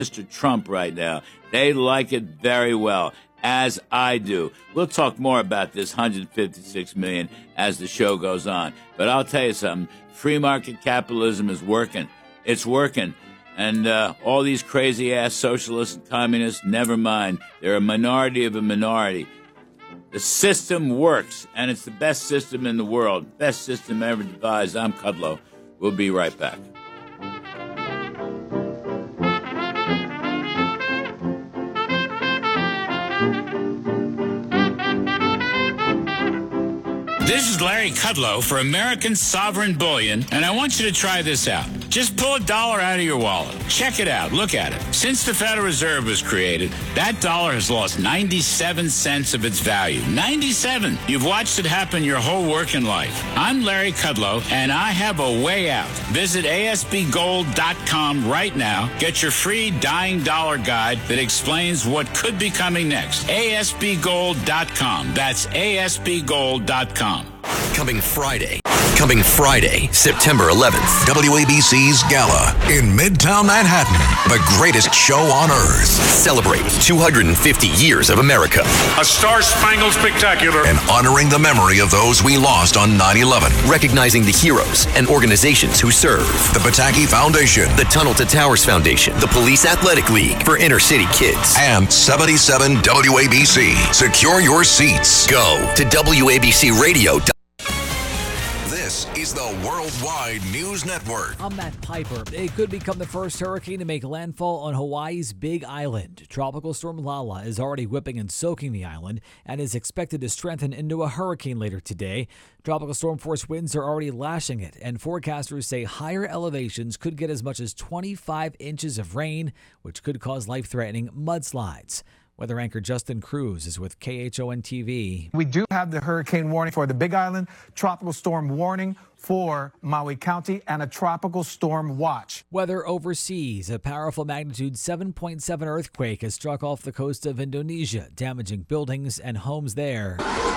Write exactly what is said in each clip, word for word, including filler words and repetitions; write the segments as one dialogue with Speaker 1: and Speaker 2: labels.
Speaker 1: Mister Trump right now. They like it very well, as I do. We'll talk more about this one hundred fifty-six million dollars as the show goes on. But I'll tell you something. Free market capitalism is working. It's working. And uh, all these crazy-ass socialists and communists, never mind. They're a minority of a minority. The system works, and it's the best system in the world. Best system ever devised. I'm Kudlow. We'll be right back. This is Larry Kudlow for American Sovereign Bullion, and I want you to try this out. Just pull a dollar out of your wallet. Check it out. Look at it. Since the Federal Reserve was created, that dollar has lost ninety-seven cents of its value. ninety-seven. You've watched it happen your whole working life. I'm Larry Kudlow, and I have a way out. Visit A S B gold dot com right now. Get your free Dying Dollar Guide that explains what could be coming next. A S B gold dot com. That's A S B gold dot com.
Speaker 2: Coming Friday. Coming Friday, September eleventh.
Speaker 3: W A B C's Gala in Midtown Manhattan. The greatest show on earth.
Speaker 2: Celebrate two hundred fifty years of America.
Speaker 4: A star-spangled spectacular.
Speaker 3: And honoring the memory of those we lost on nine eleven.
Speaker 2: Recognizing the heroes and organizations who serve.
Speaker 3: The Pataki Foundation.
Speaker 2: The Tunnel to Towers Foundation. The Police Athletic League for inner city kids.
Speaker 3: And seventy-seven W A B C. Secure your seats.
Speaker 2: Go to W A B C radio dot com.
Speaker 3: This is the Worldwide News Network.
Speaker 5: I'm Matt Piper. It could become the first hurricane to make landfall on Hawaii's Big Island. Tropical storm Lala is already whipping and soaking the island and is expected to strengthen into a hurricane later today. Tropical storm force winds are already lashing it, and forecasters say higher elevations could get as much as twenty-five inches of rain, which could cause life-threatening mudslides. Weather anchor Justin Cruz is with K H O N T V.
Speaker 6: We do have the hurricane warning for the Big Island, tropical storm warning for Maui County, and a tropical storm watch.
Speaker 5: Weather overseas. A powerful magnitude seven point seven earthquake has struck off the coast of Indonesia, damaging buildings and homes there.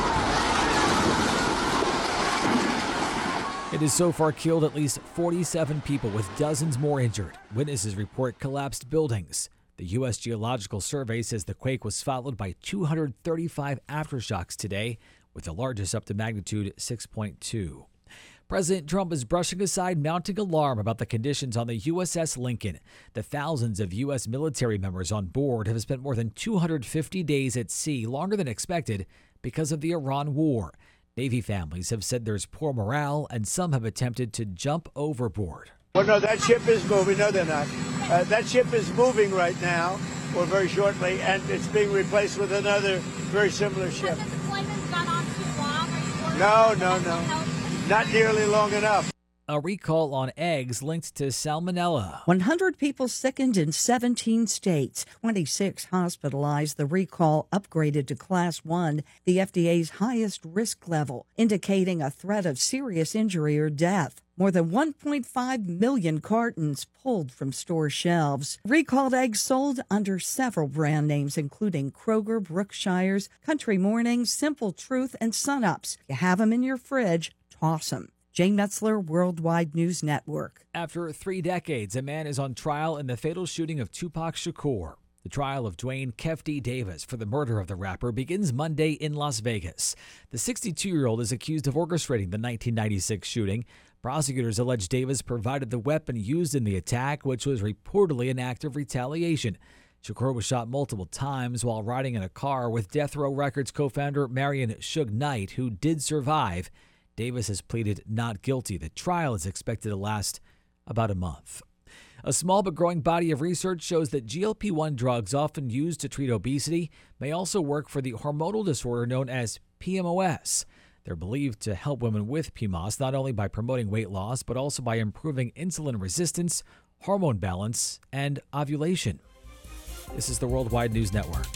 Speaker 5: It has so far killed at least forty-seven people, with dozens more injured. Witnesses report collapsed buildings. The U S Geological Survey says the quake was followed by two hundred thirty-five aftershocks today, with the largest up to magnitude six point two. President Trump is brushing aside mounting alarm about the conditions on the U S S Lincoln. The thousands of U S military members on board have spent more than two hundred fifty days at sea, longer than expected, because of the Iran war. Navy families have said there's poor morale, and some have attempted to jump overboard.
Speaker 7: Well, no, that ship is moving. No, they're not. Uh, that ship is moving right now, or very shortly, and it's being replaced with another very similar ship.
Speaker 8: Has the deployment's gone on too long? Are you
Speaker 7: No, no, no. Not nearly long enough.
Speaker 5: A recall on eggs linked to salmonella.
Speaker 9: one hundred people sickened in seventeen states. twenty-six hospitalized. The recall upgraded to Class one, the F D A's highest risk level, indicating a threat of serious injury or death. More than one point five million cartons pulled from store shelves. Recalled eggs sold under several brand names, including Kroger, Brookshire's, Country Morning, Simple Truth, and Sunups. You have them in your fridge, toss them. Jane Metzler, Worldwide News Network.
Speaker 5: After three decades, a man is on trial in the fatal shooting of Tupac Shakur. The trial of Dwayne Kefti Davis for the murder of the rapper begins Monday in Las Vegas. The sixty-two-year-old is accused of orchestrating the nineteen ninety-six shooting. Prosecutors allege Davis provided the weapon used in the attack, which was reportedly an act of retaliation. Shakur was shot multiple times while riding in a car with Death Row Records co-founder Marion Suge Knight, who did survive. Davis has pleaded not guilty. The trial is expected to last about a month. A small but growing body of research shows that G L P one drugs, often used to treat obesity, may also work for the hormonal disorder known as P M O S. They're believed to help women with P M O S not only by promoting weight loss, but also by improving insulin resistance, hormone balance, and ovulation. This is the Worldwide News Network.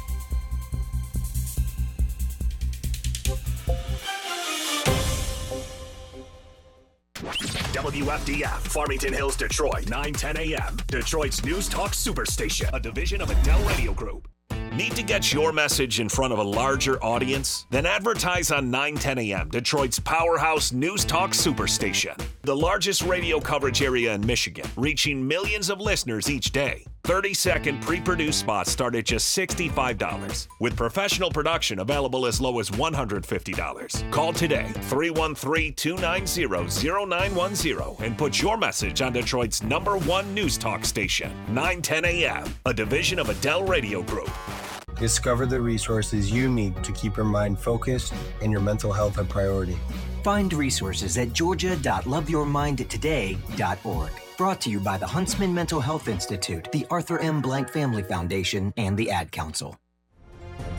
Speaker 10: W F D F, Farmington Hills, Detroit, nine ten a.m. Detroit's News Talk Superstation, a division of Adele Radio Group. Need to get your message in front of a larger audience? Then advertise on nine ten a.m., Detroit's powerhouse News Talk Superstation. The largest radio coverage area in Michigan, reaching millions of listeners each day. thirty-second pre-produced spots start at just sixty-five dollars, with professional production available as low as one hundred fifty dollars. Call today, three one three, two nine zero, zero nine one zero, and put your message on Detroit's number one news talk station, nine ten A M, a division of Adele Radio Group.
Speaker 11: Discover the resources you need to keep your mind focused and your mental health a priority.
Speaker 12: Find resources at georgia dot love your mind today dot org. Brought to you by the Huntsman Mental Health Institute, the Arthur M. Blank Family Foundation, and the Ad Council.